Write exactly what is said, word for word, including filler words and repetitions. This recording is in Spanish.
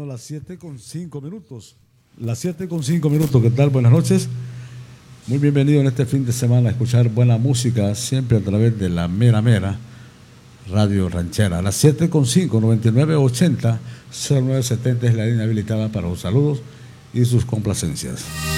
las siete con cinco minutos. Las siete con cinco minutos, ¿qué tal? Buenas noches. Muy bienvenido en este fin de semana a escuchar buena música, siempre a través de la Mera Mera Radio Ranchera. A las siete con cinco, noventa y nueve ochenta, cero nueve setenta es la línea habilitada para los saludos y sus complacencias.